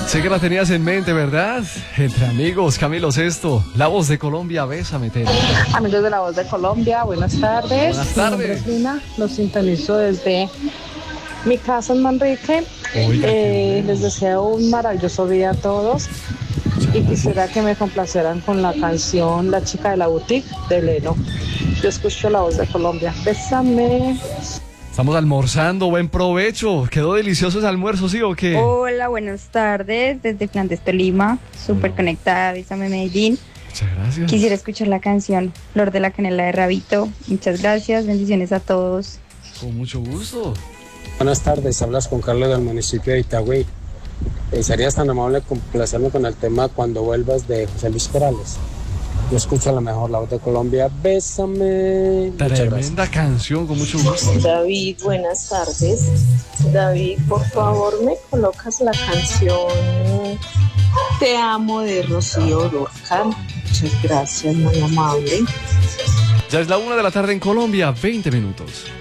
Sé que la tenías en mente, ¿verdad? Entre amigos, Camilo Sesto, la voz de Colombia, bésame, Tere. Amigos de La Voz de Colombia, buenas tardes. Buenas Mi nombre tardes. es Lina, los sintonizo desde mi casa en Manrique. Oiga, qué bueno. Les deseo un maravilloso día a todos y quisiera que me complacieran con la canción La chica de la boutique de Leno. Yo escucho La Voz de Colombia. Bésame. Estamos almorzando, buen provecho. ¿Quedó delicioso ese almuerzo, sí o qué? Hola, buenas tardes, desde Flandes, Tolima, súper conectada, Bésame Medellín. Muchas gracias. Quisiera escuchar la canción Flor de la Canela de Rabito. Muchas gracias, bendiciones a todos. Con mucho gusto. Buenas tardes, hablas con Carlos del municipio de Itagüí. ¿Serías tan amable complacerme con el tema Cuando vuelvas de José Luis Perales? Yo escucho a la mejor La Voz de Colombia, bésame. Muchas gracias. Tremenda canción, con mucho gusto. David, buenas tardes. David, por favor, me colocas la canción Te amo de Rocío Dúrcal. Muchas gracias, muy amable. Ya es la 1 de la tarde en Colombia, 20 minutos.